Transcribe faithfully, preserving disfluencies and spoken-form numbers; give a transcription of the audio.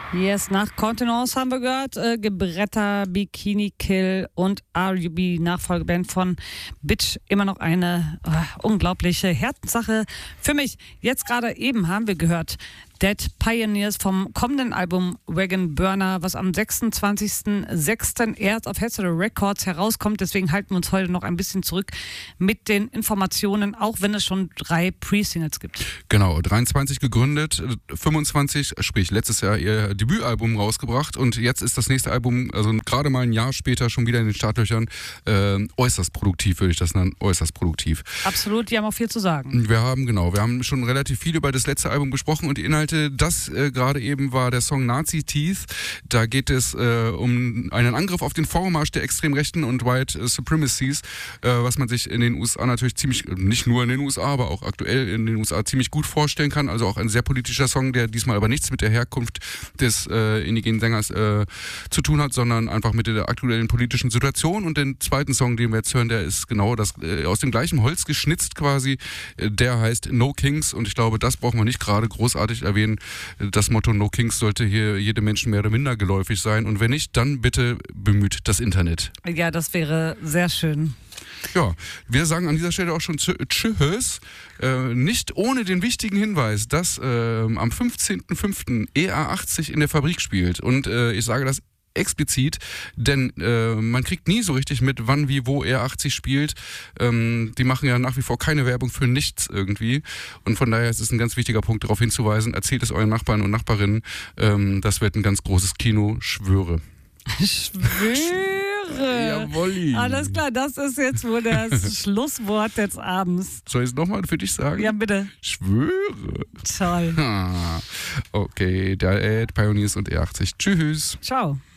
Yes, nach Contenance haben wir gehört, äh, Gebretter, Bikini Kill und R U B, Nachfolgeband von Bitch, immer noch eine äh, unglaubliche Herzenssache für mich. Jetzt gerade eben haben wir gehört Dead Pioneers vom kommenden Album Wagon Burner, was am sechsundzwanzigsten sechsten erst auf Headset Records herauskommt. Deswegen halten wir uns heute noch ein bisschen zurück mit den Informationen, auch wenn es schon drei Pre-Singles gibt. Genau, dreiundzwanzig gegründet, fünfundzwanzig, sprich letztes Jahr ihr Debütalbum rausgebracht und jetzt ist das nächste Album, also gerade mal ein Jahr später, schon wieder in den Startlöchern. Äh, äußerst produktiv, würde ich das nennen, äußerst produktiv. Absolut, die haben auch viel zu sagen. Wir haben, genau, wir haben schon relativ viel über das letzte Album gesprochen und die Inhalte. Das äh, gerade eben war der Song Nazi Teeth. Da geht es äh, um einen Angriff auf den Vormarsch der extrem rechten und White Supremacies, äh, was man sich in den U S A natürlich ziemlich, nicht nur in den U S A, aber auch aktuell in den U S A ziemlich gut vorstellen kann. Also auch ein sehr politischer Song, der diesmal aber nichts mit der Herkunft des äh, indigenen Sängers äh, zu tun hat, sondern einfach mit der aktuellen politischen Situation. Und den zweiten Song, den wir jetzt hören, der ist genau das, äh, aus dem gleichen Holz geschnitzt quasi. Äh, der heißt No Kings und ich glaube, das brauchen wir nicht gerade großartig erwähnen. Das Motto No Kings sollte hier jedem Menschen mehr oder minder geläufig sein. Und wenn nicht, dann bitte bemüht das Internet. Ja, das wäre sehr schön. Ja, wir sagen an dieser Stelle auch schon Tschüss. Äh, nicht ohne den wichtigen Hinweis, dass äh, am fünfzehnten fünften E A achtzig in der Fabrik spielt. Und äh, ich sage das explizit, denn äh, man kriegt nie so richtig mit, wann, wie, wo E A achtzig spielt. Ähm, die machen ja nach wie vor keine Werbung für nichts irgendwie und von daher ist es ein ganz wichtiger Punkt, darauf hinzuweisen, erzählt es euren Nachbarn und Nachbarinnen, ähm, das wird ein ganz großes Kino, schwöre. Schwöre! Jawolli! Alles klar, das ist jetzt wohl das Schlusswort des Abends. Soll ich es nochmal für dich sagen? Ja, bitte. Schwöre! Toll. Okay, der Dead Pioneers und E A achtzig. Tschüss! Ciao.